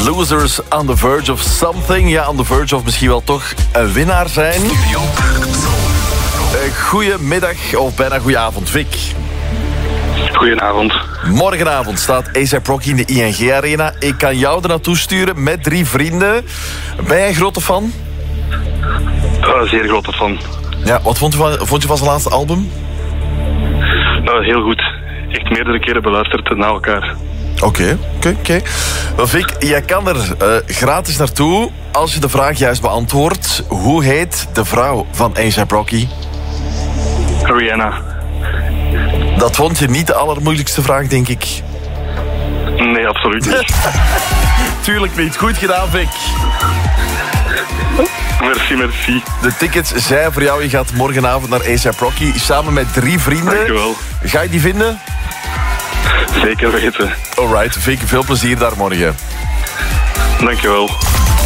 Losers on the verge of something. Ja, on the verge of misschien wel toch een winnaar zijn. Goedemiddag of bijna goedenavond, Vic. Goedenavond. Morgenavond staat A$AP Rocky in de ING Arena. Ik kan jou er naartoe sturen met 3 vrienden. Ben jij een grote fan? Zeer grote fan. Ja, wat vond je van zijn laatste album? Heel goed. Echt meerdere keren beluisterd na elkaar. Oké. Wel, Vic, jij kan er gratis naartoe als je de vraag juist beantwoordt. Hoe heet de vrouw van A$AP Rocky? Rihanna. Dat vond je niet de allermoeilijkste vraag, denk ik. Nee, absoluut niet. Tuurlijk niet. Goed gedaan, Vic. Merci. De tickets zijn voor jou. Je gaat morgenavond naar A$AP Rocky samen met 3 vrienden. Dankjewel. Ga je die vinden? Zeker weten. Alright, Vic, veel plezier daar morgen. Dankjewel.